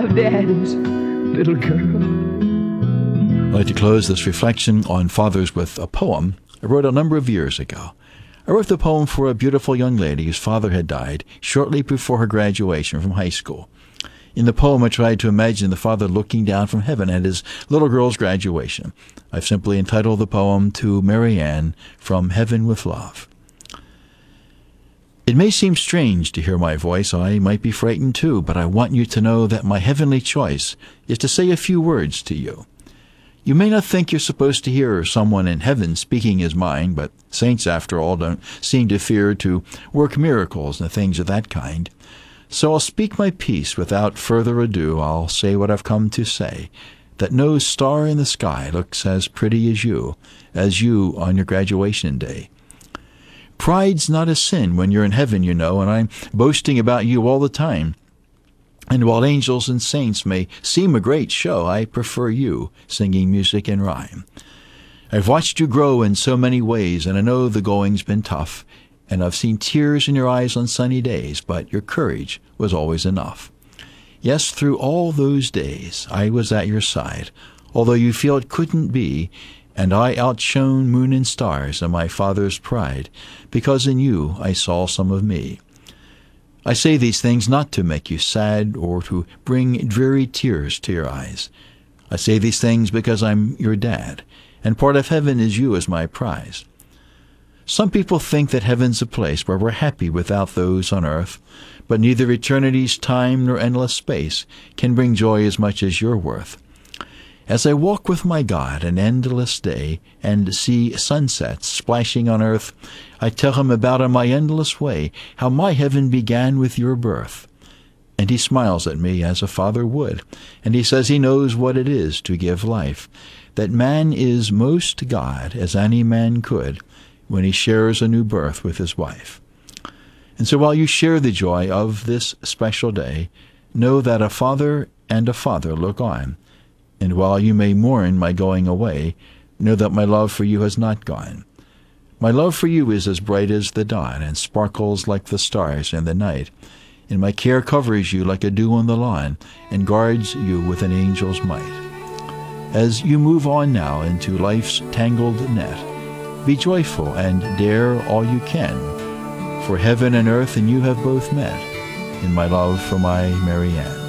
of Dad's little girl. I'd like to close this reflection on fathers with a poem I wrote a number of years ago. I wrote the poem for a beautiful young lady whose father had died shortly before her graduation from high school. In the poem, I tried to imagine the father looking down from heaven at his little girl's graduation. I've simply entitled the poem To Marianne, From Heaven with Love. It may seem strange to hear my voice. I might be frightened too, but I want you to know that my heavenly choice is to say a few words to you. You may not think you're supposed to hear someone in heaven speaking his mind, but saints, after all, don't seem to fear to work miracles and things of that kind. So I'll speak my piece without further ado. I'll say what I've come to say, that no star in the sky looks as pretty as you on your graduation day. Pride's not a sin when you're in heaven, you know, and I'm boasting about you all the time. And while angels and saints may seem a great show, I prefer you singing music and rhyme. I've watched you grow in so many ways, and I know the going's been tough, and I've seen tears in your eyes on sunny days, but your courage was always enough. Yes, through all those days I was at your side, although you feel it couldn't be, and I outshone moon and stars in my father's pride, because in you I saw some of me. I say these things not to make you sad or to bring dreary tears to your eyes. I say these things because I'm your dad, and part of heaven is you as my prize. Some people think that heaven's a place where we're happy without those on earth, but neither eternity's time nor endless space can bring joy as much as you're worth. As I walk with my God an endless day and see sunsets splashing on earth, I tell him about in my endless way how my heaven began with your birth. And he smiles at me as a father would, and he says he knows what it is to give life, that man is most God as any man could when he shares a new birth with his wife. And so while you share the joy of this special day, know that a father and a father look on. And while you may mourn my going away, know that my love for you has not gone. My love for you is as bright as the dawn and sparkles like the stars in the night. And my care covers you like a dew on the lawn and guards you with an angel's might. As you move on now into life's tangled net, be joyful and dare all you can, for heaven and earth and you have both met in my love for my Marianne.